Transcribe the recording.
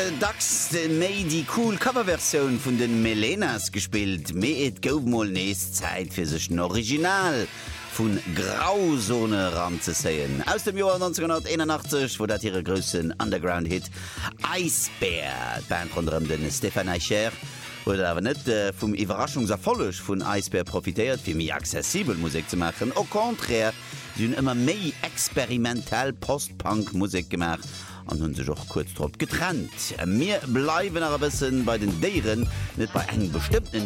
Dax méi die cool Coverversion vun den Melenas gespielt, mé et goufmol nees Zeit fir sech n Original vun Grauzone ranzesäien. Aus dem Joar 1981, wo dat ihre grössen Underground-Hit Eisbär, Band rundem den Stefan Eicher, oder awer net vum Überraschungserfollech vun Eisbär profitiert, fir mi zesibel Musik zu machen. Au contraire, sie hun immer méi experimentell Post-Punk-Musik gemacht und hun sich auch kurz drauf getrennt. Mir bleiben aber ein bisschen bei den Deren, nicht bei einem bestimmten